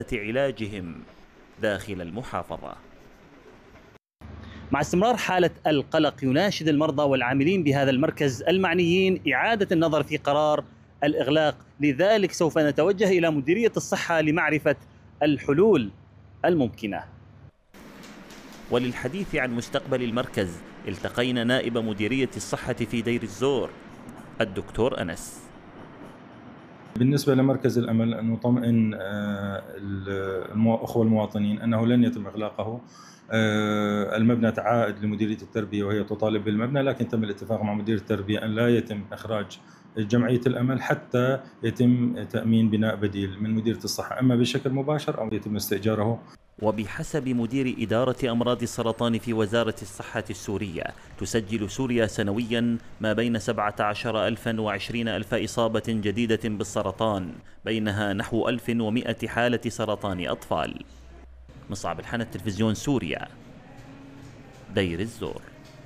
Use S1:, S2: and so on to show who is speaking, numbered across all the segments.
S1: علاجهم داخل المحافظة. مع استمرار حالة القلق يناشد المرضى والعاملين بهذا المركز المعنيين إعادة النظر في قرار الإغلاق، لذلك سوف نتوجه إلى مديرية الصحة لمعرفة الحلول الممكنة. وللحديث عن مستقبل المركز التقينا نائب مديرية الصحة في دير الزور الدكتور أنس.
S2: بالنسبة لمركز الأمل أن نطمئن الأخوة المواطنين أنه لن يتم إغلاقه. المبنى عائد لمديرية التربية وهي تطالب بالمبنى، لكن تم الاتفاق مع مدير التربية أن لا يتم إخراج جمعية الأمل حتى يتم تأمين بناء بديل من مديرية الصحة، إما بشكل مباشر أو يتم استئجاره.
S1: وبحسب مدير إدارة أمراض السرطان في وزارة الصحة السورية، تسجل سوريا سنويا ما بين 17,000 و20,000 إصابة جديدة بالسرطان، بينها نحو 1100 حالة سرطان أطفال. مصعب الحنة، تلفزيون سوريا، دير الزور.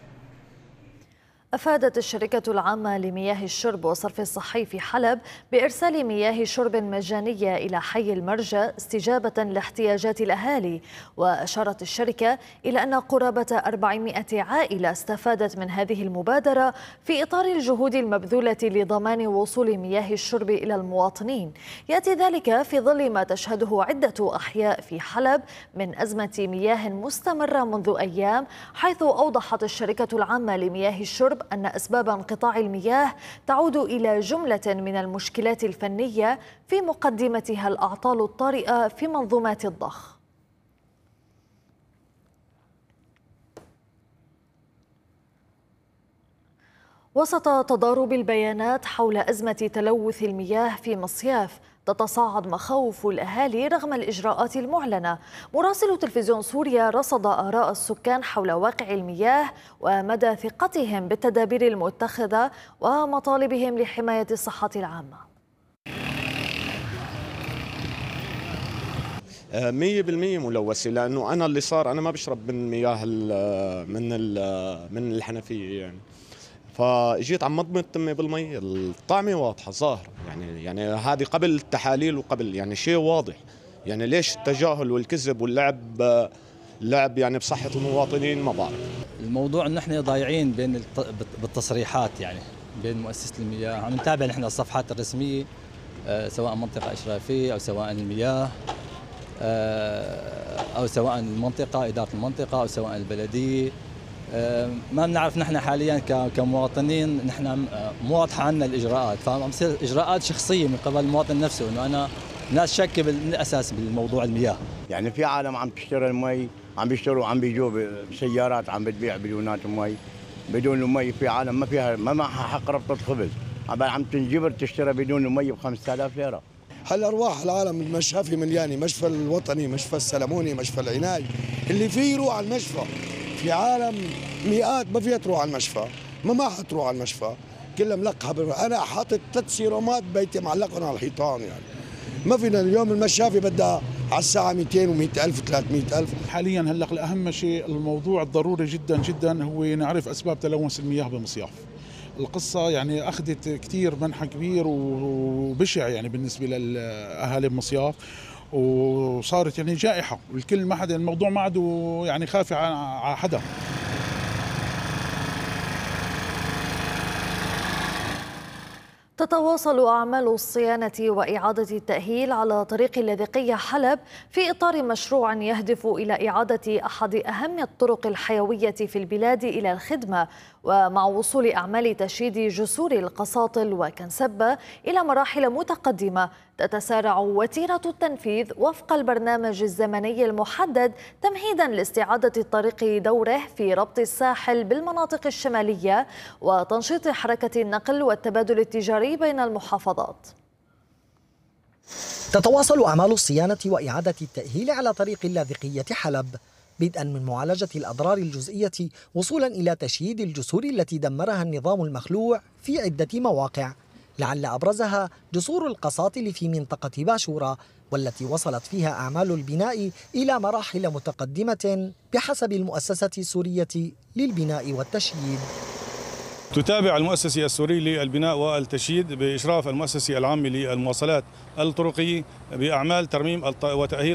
S3: أفادت الشركة العامة لمياه الشرب والصرف الصحي في حلب بإرسال مياه شرب مجانية إلى حي المرجى استجابة لاحتياجات الأهالي. وأشارت الشركة إلى أن قرابة 400 عائلة استفادت من هذه المبادرة في إطار الجهود المبذولة لضمان وصول مياه الشرب إلى المواطنين. يأتي ذلك في ظل ما تشهده عدة أحياء في حلب من أزمة مياه مستمرة منذ أيام، حيث أوضحت الشركة العامة لمياه الشرب أن أسباب انقطاع المياه تعود إلى جملة من المشكلات الفنية، في مقدمتها الأعطال الطارئة في منظومات الضخ. وسط تضارب البيانات حول أزمة تلوث المياه في مصياف، تتصاعد مخاوف الأهالي رغم الإجراءات المعلنة. مراسل تلفزيون سوريا رصد آراء السكان حول واقع المياه ومدى ثقتهم بالتدابير المتخذة ومطالبهم لحماية الصحة العامة.
S4: 100% ملوثة، لأنه أنا اللي صار أنا ما بشرب من مياه من الحنفية يعني، فاجيت عم مضمض تمي بالمي، الطعمه واضحه ظاهره يعني هذه قبل التحاليل وقبل يعني شيء واضح. يعني ليش التجاهل والكذب واللعب يعني بصحه المواطنين؟ ما بعرف.
S5: الموضوع انه احنا ضايعين بين بالتصريحات، يعني بين مؤسسه المياه. عم نتابع نحن الصفحات الرسميه سواء منطقه اشرافيه او سواء المياه او سواء المنطقه اداره المنطقه او سواء البلديه. ما بنعرف نحن حاليا كمواطنين، نحن مو واضحه عنا الاجراءات، فعم تصير اجراءات شخصيه من قبل المواطن نفسه، انه انا ناس شاكه من الاساس بالموضوع المياه.
S6: يعني في عالم عم تشتري المي، عم بيشتروا عم بيجوا بسيارات عم بتبيع بدونات مي، بدون المي. في عالم ما فيها ما معها حق ربطه خبز، عم تنجبر تشتري بدون المي ب 5000 ليره.
S7: هالارواح العالم المشافي مليانه، مشفى الوطني، مشفى السلموني، مشفى العناي، اللي فيه يروح على المشفى. في عالم مئات ما فيها تروح على المشفى، ما حتروح على المشفى، كلها ملقحه. انا حاطط 3 سيرومات بيتي معلقهم على الحيطان، يعني ما فينا اليوم المشافي بدها على الساعه 200 و100 ألف و300 ألف.
S8: حاليا هلا الاهم شيء الموضوع الضروري جدا جدا هو نعرف اسباب تلوث المياه بمصياف. القصه يعني اخذت كثير منحى كبير وبشع يعني بالنسبه للاهالي بمصياف، وصارت يعني جائحه، والكل ما حدا الموضوع ما عاد يعني خافي على حدا.
S3: تتواصل أعمال الصيانة وإعادة التأهيل على طريق اللاذقية حلب في إطار مشروع يهدف إلى إعادة أحد أهم الطرق الحيوية في البلاد إلى الخدمة، ومع وصول أعمال تشييد جسور القساطل وكنسبة إلى مراحل متقدمة، تتسارع وتيرة التنفيذ وفق البرنامج الزمني المحدد، تمهيدا لاستعادة الطريق دوره في ربط الساحل بالمناطق الشمالية وتنشيط حركة النقل والتبادل التجاري بين المحافظات.
S9: تتواصل أعمال الصيانة وإعادة التأهيل على طريق اللاذقية حلب، بدءا من معالجة الأضرار الجزئية وصولا إلى تشييد الجسور التي دمرها النظام المخلوع في عدة مواقع، لعل أبرزها جسور القساطل في منطقة باشورة، والتي وصلت فيها أعمال البناء إلى مراحل متقدمة بحسب المؤسسة السورية للبناء والتشييد.
S10: تتابع المؤسسة السوري للبناء والتشييد بإشراف المؤسسة العامة للمواصلات الطرقية بأعمال ترميم وتأهيل